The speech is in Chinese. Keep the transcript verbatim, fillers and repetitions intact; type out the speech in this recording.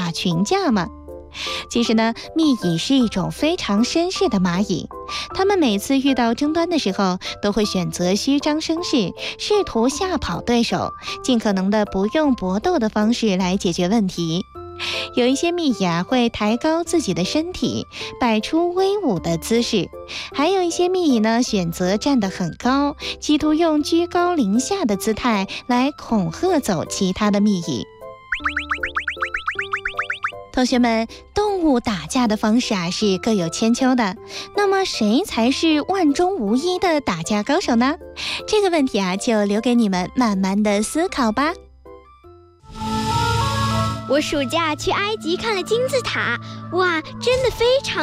打群架吗？其实呢，密蚁是一种非常绅士的蚂蚁，它们每次遇到争端的时候，都会选择虚张声势，试图吓跑对手，尽可能的不用搏斗的方式来解决问题。有一些蜜蚁啊会抬高自己的身体，摆出威武的姿势；还有一些蜜蚁呢选择站得很高，企图用居高临下的姿态来恐吓走其他的蜜蚁。同学们，动物打架的方式啊是各有千秋的，那么谁才是万中无一的打架高手呢？这个问题啊就留给你们慢慢的思考吧。 我暑假去埃及看了金字塔，哇，真的非常